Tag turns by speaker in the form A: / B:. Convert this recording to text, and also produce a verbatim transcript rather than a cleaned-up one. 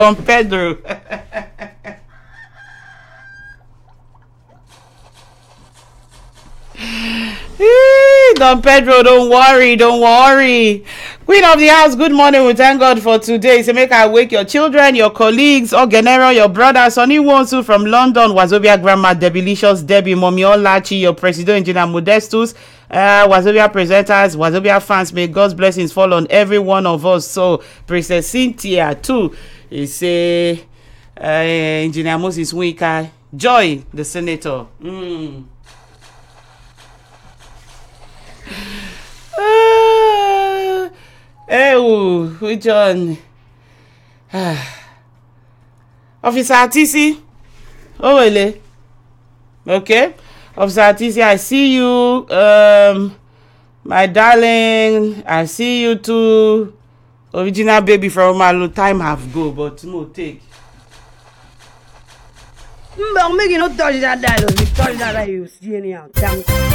A: Don Pedro. Don Pedro, don't worry, don't worry. Queen of the house, good morning. We thank God for today. So make I wake your children, your colleagues, or general, your brothers, Sonny Wonsu from London, Wazobia Grandma, Debilicious, Debbie, Mommy Olachi, your president, Engineer Modestus, uh, Wazobia presenters, Wazobia fans. May God's blessings fall on every one of us. So Princess Cynthia too. He say, uh, Engineer Moses Wika, Joy, the senator. Mm. Uh, hey, which one? Officer T C. Oh, really? Okay. Officer T C, I see you. Um, my darling, I see you too. Original baby from my long time have go, but no take.
B: But I'm making no touch that dialogue. You touch that, you see anyhow.